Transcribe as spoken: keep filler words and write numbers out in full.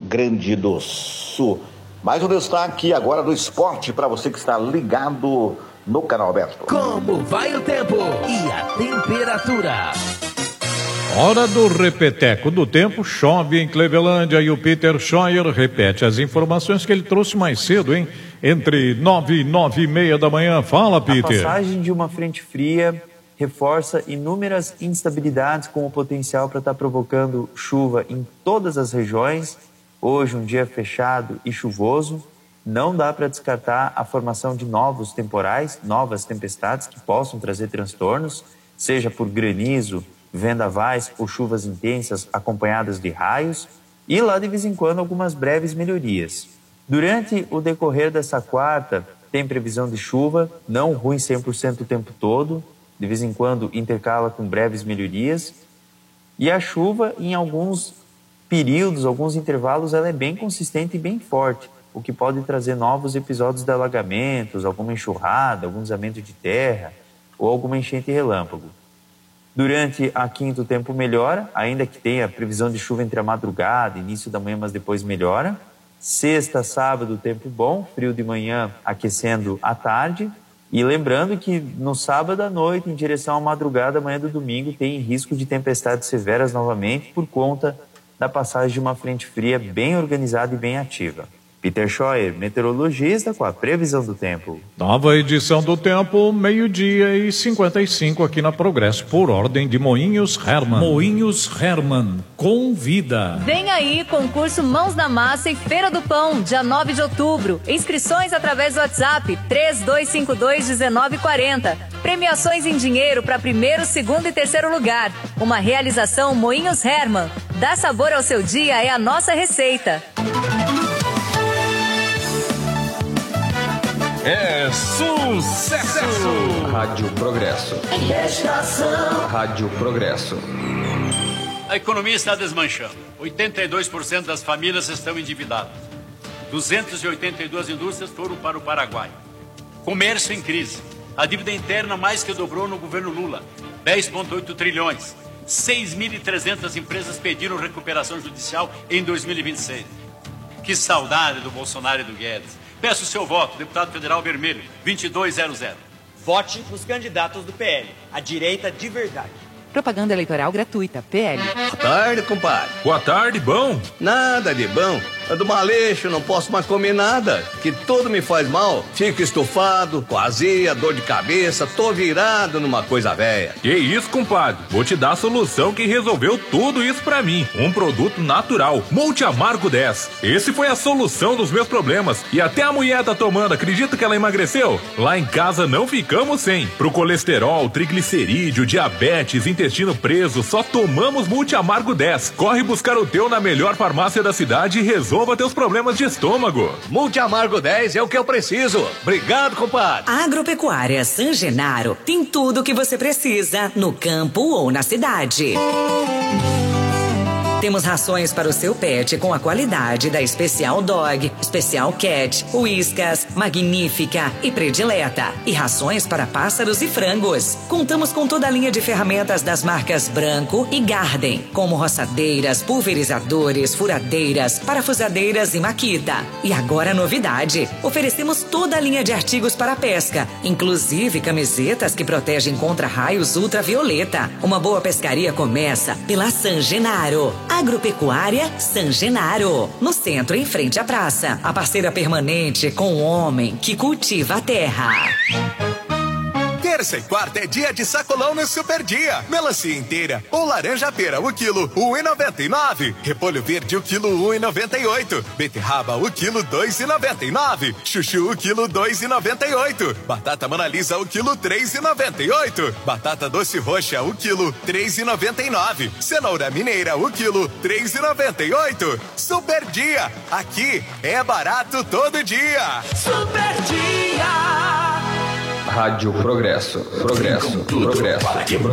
Grande do Sul. Mais um destaque agora do esporte para você que está ligado no canal aberto. Como vai o tempo e a temperatura? Hora do repeteco do tempo, chove em Clevelândia e o Peter Scheuer repete as informações que ele trouxe mais cedo, hein? Entre nove e nove e meia da manhã. Fala, Peter. A passagem de uma frente fria reforça inúmeras instabilidades com o potencial para estar provocando chuva em todas as regiões. Hoje, um dia fechado e chuvoso. Não dá para descartar a formação de novos temporais, novas tempestades que possam trazer transtornos, seja por granizo, vendavais ou chuvas intensas acompanhadas de raios, e lá de vez em quando algumas breves melhorias. Durante o decorrer dessa quarta, tem previsão de chuva, não ruim cem por cento o tempo todo, de vez em quando intercala com breves melhorias, e a chuva em alguns períodos, alguns intervalos, ela é bem consistente e bem forte, o que pode trazer novos episódios de alagamentos, alguma enxurrada, algum deslizamento de terra ou alguma enchente relâmpago. Durante a quinta o tempo melhora, ainda que tenha previsão de chuva entre a madrugada, início da manhã, mas depois melhora. Sexta, sábado, tempo bom, frio de manhã, aquecendo à tarde. E lembrando que no sábado à noite, em direção à madrugada, amanhã do domingo, tem risco de tempestades severas novamente por conta da passagem de uma frente fria bem organizada e bem ativa. Peter Scheuer, meteorologista, com a previsão do tempo. Nova edição do tempo, meio-dia e cinquenta e cinco aqui na Progresso, por ordem de Moinhos Hermann. Moinhos Hermann, convida. Vem aí, concurso Mãos na Massa e Feira do Pão, dia nove de outubro. Inscrições através do WhatsApp três dois cinco dois um nove quatro zero. Premiações em dinheiro para primeiro, segundo e terceiro lugar. Uma realização Moinhos Hermann. Dá sabor ao seu dia, é a nossa receita. É sucesso! Rádio Progresso. Estação. Rádio Progresso. A economia está desmanchando. oitenta e dois por cento das famílias estão endividadas. duzentas e oitenta e duas indústrias foram para o Paraguai. Comércio em crise. A dívida interna mais que dobrou no governo Lula. dez vírgula oito trilhões. seis mil e trezentas empresas pediram recuperação judicial em dois mil e vinte e seis. Que saudade do Bolsonaro e do Guedes. Peço o seu voto, deputado federal vermelho, vinte e dois zero zero. Vote nos candidatos do P L, a direita de verdade. Propaganda eleitoral gratuita, P L. Boa tarde, compadre. Boa tarde, bom? Nada de bom. É do maleixo, não posso mais comer nada, que tudo me faz mal. Fico estufado, com azia, dor de cabeça, tô virado numa coisa velha. Que isso, compadre? Vou te dar a solução que resolveu tudo isso pra mim. Um produto natural, Multi Amargo dez. Esse foi a solução dos meus problemas. E até a mulher tá tomando, acredita que ela emagreceu? Lá em casa não ficamos sem. Pro colesterol, triglicerídeo, diabetes, intestino preso, só tomamos Multi Amargo dez. Corre buscar o teu na melhor farmácia da cidade e resolva teus problemas de estômago. Multi Amargo dez é o que eu preciso. Obrigado, compadre. Agropecuária San Genaro tem tudo o que você precisa no campo ou na cidade. Temos rações para o seu pet com a qualidade da Especial Dog, Especial Cat, Whiskas, Magnífica e Predileta. E rações para pássaros e frangos. Contamos com toda a linha de ferramentas das marcas Branco e Garden, como roçadeiras, pulverizadores, furadeiras, parafusadeiras e Makita. E agora a novidade, oferecemos toda a linha de artigos para pesca, inclusive camisetas que protegem contra raios ultravioleta. Uma boa pescaria começa pela San Genaro. Agropecuária San Genaro, no centro, em frente à praça. A parceira permanente com o homem que cultiva a terra. Terça e quarta é dia de sacolão no Super Dia. Melancia inteira ou laranja pera, o quilo, um e noventa e nove. Repolho verde, o quilo, um e noventa e oito. Beterraba, o quilo, dois e noventa e nove. Chuchu, o quilo, dois e noventa e oito. Batata Monalisa, o quilo, três e noventa e oito. Batata doce roxa, o quilo, três e noventa e nove. Cenoura mineira, o quilo, três e noventa e oito. Super Dia, aqui é barato todo dia. Super Dia. Rádio Progresso. Progresso. Progresso.